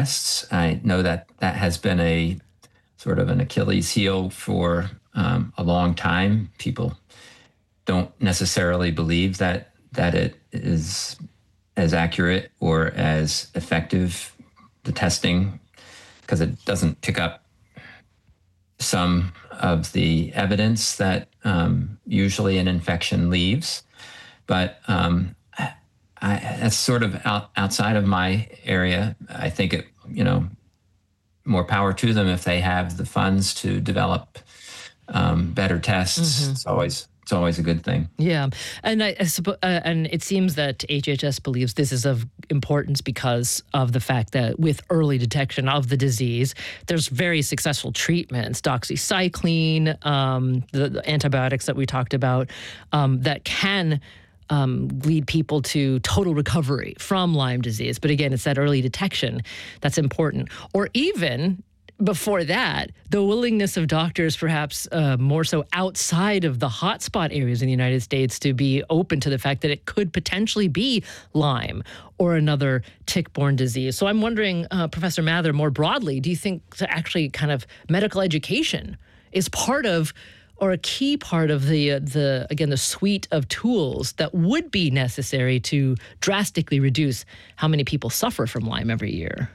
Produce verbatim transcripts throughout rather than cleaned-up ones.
tests. I know that that has been a sort of an Achilles heel for um, a long time. People don't necessarily believe that that it is as accurate or as effective, the testing, because it doesn't pick up some of the evidence that um, usually an infection leaves. But um, I, that's sort of out, outside of my area. I think it, you know, more power to them if they have the funds to develop um, better tests. Mm-hmm. It's always it's always a good thing. Yeah, and I, I suppo- uh, and it seems that H H S believes this is of importance because of the fact that with early detection of the disease, there's very successful treatments, doxycycline, um, the, the antibiotics that we talked about, um, that can Um, lead people to total recovery from Lyme disease. But again, it's that early detection that's important. Or even before that, the willingness of doctors, perhaps uh, more so outside of the hotspot areas in the United States, to be open to the fact that it could potentially be Lyme or another tick-borne disease. So I'm wondering, uh, Professor Mather, more broadly, do you think that actually kind of medical education is part of or a key part of the, uh, the again, the suite of tools that would be necessary to drastically reduce how many people suffer from Lyme every year?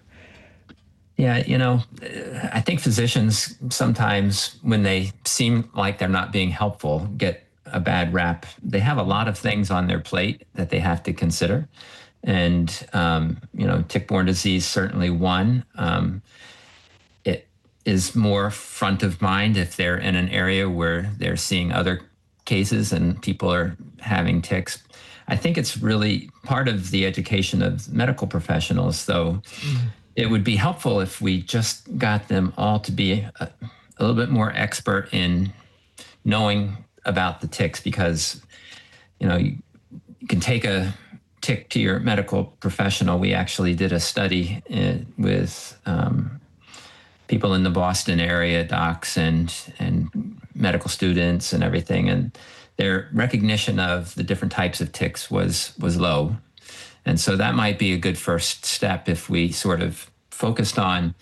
Yeah, you know, I think physicians sometimes, when they seem like they're not being helpful, get a bad rap. They have a lot of things on their plate that they have to consider. And, um, you know, tick-borne disease, certainly one. Um, it is more front of mind if they're in an area where they're seeing other cases and people are having ticks. I think it's really part of the education of medical professionals, though. Mm. It would be helpful if we just got them all to be a, a little bit more expert in knowing about the ticks, because, you know, you, you can take a tick to your medical professional. We actually did a study in, with um, people in the Boston area, docs and and medical students and everything, and their recognition of the different types of ticks was was low. And so that might be a good first step if we sort of focused on,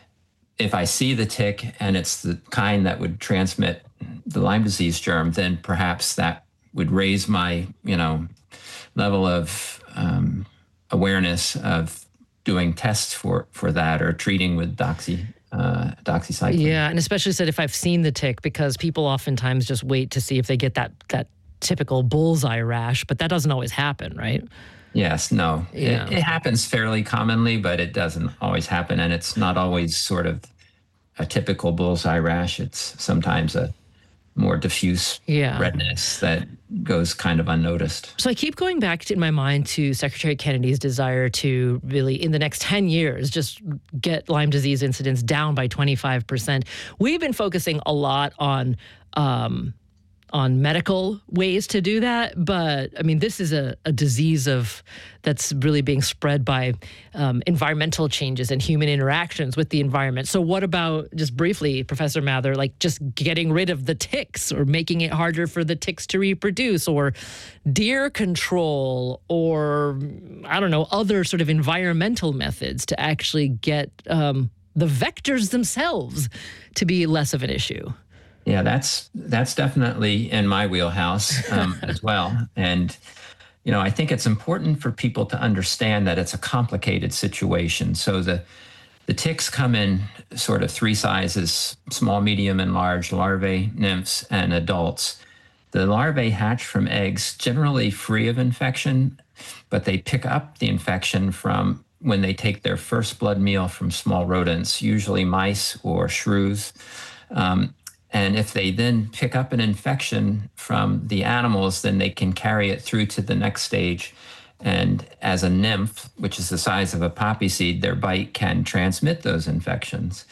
if I see the tick and it's the kind that would transmit the Lyme disease germ, then perhaps that would raise my, you know, level of um, awareness of doing tests for, for that, or treating with doxy. Uh, doxycycline. Yeah, and especially said if I've seen the tick, because people oftentimes just wait to see if they get that that typical bullseye rash, but that doesn't always happen, right? Yes, no. Yeah. It, it happens fairly commonly, but it doesn't always happen, and it's not always sort of a typical bullseye rash. It's sometimes a more diffuse yeah. redness that goes kind of unnoticed. So I keep going back to, in my mind, to Secretary Kennedy's desire to really, in the next ten years, just get Lyme disease incidence down by twenty-five percent. We've been focusing a lot on um, on medical ways to do that, but I mean, this is a, a disease of that's really being spread by um, environmental changes and human interactions with the environment. So what about, just briefly, Professor Mather, like just getting rid of the ticks, or making it harder for the ticks to reproduce, or deer control, or I don't know, other sort of environmental methods to actually get um, the vectors themselves to be less of an issue? Yeah, that's that's definitely in my wheelhouse um, as well. And, you know, I think it's important for people to understand that it's a complicated situation. So the the ticks come in sort of three sizes: small, medium, and large, larvae, nymphs, and adults. The larvae hatch from eggs generally free of infection, but they pick up the infection from when they take their first blood meal from small rodents, usually mice or shrews. Um, And if they then pick up an infection from the animals, then they can carry it through to the next stage. And as a nymph, which is the size of a poppy seed, their bite can transmit those infections.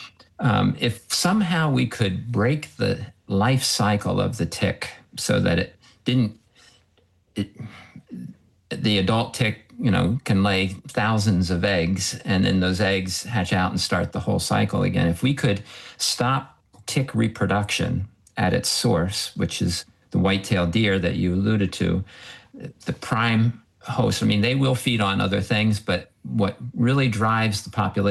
Um, if somehow we could break the life cycle of the tick so that it didn't, it, the adult tick, you know, can lay thousands of eggs, and then those eggs hatch out and start the whole cycle again. If we could stop tick reproduction at its source, which is the white-tailed deer that you alluded to, the prime host, I mean, they will feed on other things, but what really drives the population